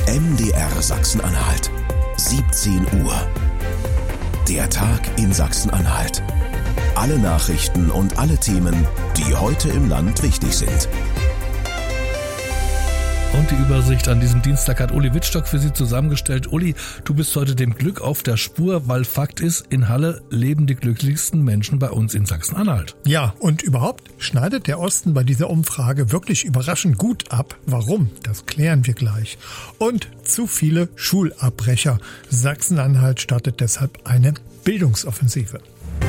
MDR Sachsen-Anhalt, 17 Uhr. Der Tag in Sachsen-Anhalt. Alle Nachrichten und alle Themen, die heute im Land wichtig sind. Und die Übersicht an diesem Dienstag hat Uli Wittstock für Sie zusammengestellt. Uli, du bist heute dem Glück auf der Spur, weil Fakt ist, in Halle leben die glücklichsten Menschen bei uns in Sachsen-Anhalt. Ja, und überhaupt schneidet der Osten bei dieser Umfrage wirklich überraschend gut ab. Warum? Das klären wir gleich. Und zu viele Schulabbrecher. Sachsen-Anhalt startet deshalb eine Bildungsoffensive.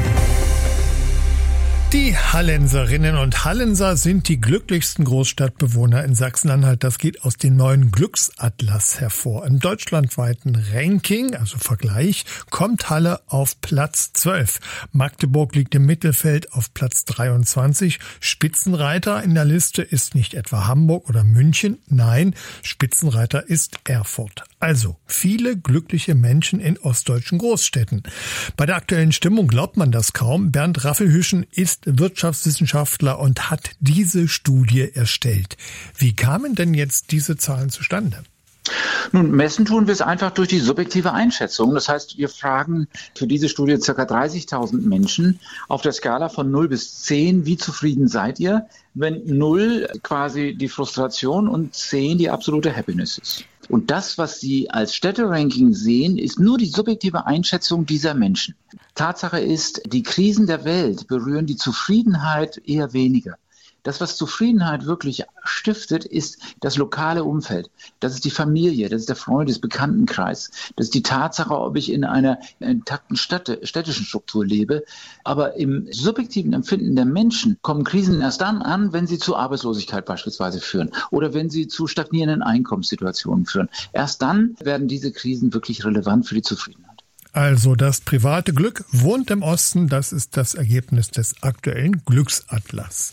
Die Hallenserinnen und Hallenser sind die glücklichsten Großstadtbewohner in Sachsen-Anhalt. Das geht aus dem neuen Glücksatlas hervor. Im deutschlandweiten Ranking, also Vergleich, kommt Halle auf Platz 12. Magdeburg liegt im Mittelfeld auf Platz 23. Spitzenreiter in der Liste ist nicht etwa Hamburg oder München. Nein, Spitzenreiter ist Erfurt. Also viele glückliche Menschen in ostdeutschen Großstädten. Bei der aktuellen Stimmung glaubt man das kaum. Bernd Raffelhüschen ist Wirtschaftswissenschaftler und hat diese Studie erstellt. Wie kamen denn jetzt diese Zahlen zustande? Nun, messen tun wir es einfach durch die subjektive Einschätzung. Das heißt, wir fragen für diese Studie ca. 30.000 Menschen auf der Skala von 0 bis 10, wie zufrieden seid ihr, wenn 0 quasi die Frustration und 10 die absolute Happiness ist. Und das, was Sie als Städteranking sehen, ist nur die subjektive Einschätzung dieser Menschen. Tatsache ist, die Krisen der Welt berühren die Zufriedenheit eher weniger. Das, was Zufriedenheit wirklich stiftet, ist das lokale Umfeld. Das ist die Familie, das ist der Freundes-, Bekanntenkreis. Das ist die Tatsache, ob ich in einer intakten städtischen Struktur lebe. Aber im subjektiven Empfinden der Menschen kommen Krisen erst dann an, wenn sie zu Arbeitslosigkeit beispielsweise führen oder wenn sie zu stagnierenden Einkommenssituationen führen. Erst dann werden diese Krisen wirklich relevant für die Zufriedenheit. Also das private Glück wohnt im Osten, das ist das Ergebnis des aktuellen Glücksatlas.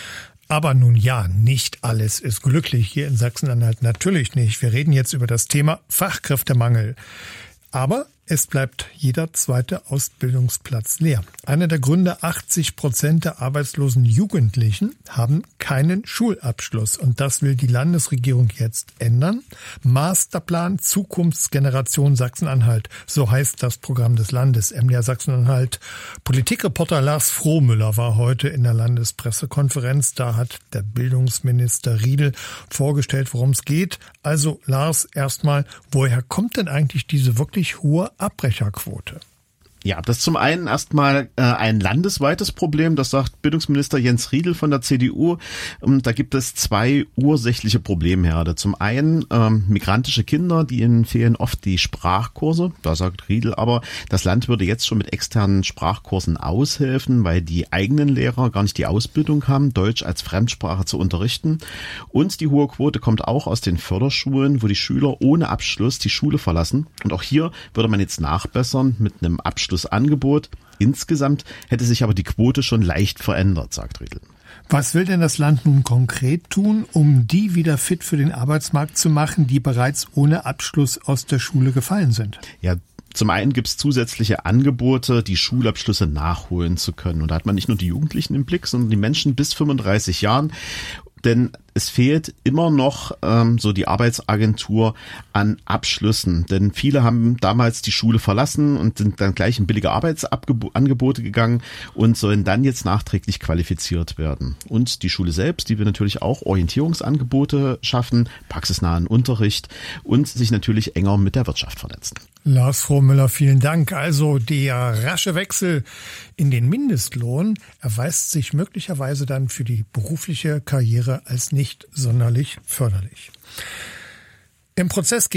Aber nun ja, nicht alles ist glücklich hier in Sachsen-Anhalt, natürlich nicht. Wir reden jetzt über das Thema Fachkräftemangel. Aber es bleibt jeder zweite Ausbildungsplatz leer. Einer der Gründe, 80% der arbeitslosen Jugendlichen haben keinen Schulabschluss. Und das will die Landesregierung jetzt ändern. Masterplan Zukunftsgeneration Sachsen-Anhalt. So heißt das Programm des Landes. MDR Sachsen-Anhalt. Politikreporter Lars Frohmüller war heute in der Landespressekonferenz. Da hat der Bildungsminister Riedl vorgestellt, worum es geht. Also Lars, erstmal, woher kommt denn eigentlich diese wirklich hohe Abbrecherquote? Ja, das ist zum einen erstmal ein landesweites Problem, das sagt Bildungsminister Jens Riedl von der CDU. Da gibt es 2 ursächliche Problemherde. Zum einen migrantische Kinder, die ihnen fehlen oft die Sprachkurse. Da sagt Riedl aber, das Land würde jetzt schon mit externen Sprachkursen aushelfen, weil die eigenen Lehrer gar nicht die Ausbildung haben, Deutsch als Fremdsprache zu unterrichten. Und die hohe Quote kommt auch aus den Förderschulen, wo die Schüler ohne Abschluss die Schule verlassen. Und auch hier würde man jetzt nachbessern mit einem Abschlussangebot. Insgesamt hätte sich aber die Quote schon leicht verändert, sagt Riedl. Was will denn das Land nun konkret tun, um die wieder fit für den Arbeitsmarkt zu machen, die bereits ohne Abschluss aus der Schule gefallen sind? Ja, zum einen gibt es zusätzliche Angebote, die Schulabschlüsse nachholen zu können. Und da hat man nicht nur die Jugendlichen im Blick, sondern die Menschen bis 35 Jahren. Denn es fehlt immer noch so die Arbeitsagentur an Abschlüssen. Denn viele haben damals die Schule verlassen und sind dann gleich in billige Arbeitsangebote gegangen und sollen dann jetzt nachträglich qualifiziert werden. Und die Schule selbst, die will natürlich auch Orientierungsangebote schaffen, praxisnahen Unterricht und sich natürlich enger mit der Wirtschaft vernetzen. Lars Frohmüller, vielen Dank. Also der rasche Wechsel in den Mindestlohn erweist sich möglicherweise dann für die berufliche Karriere als nicht sonderlich förderlich. Im Prozess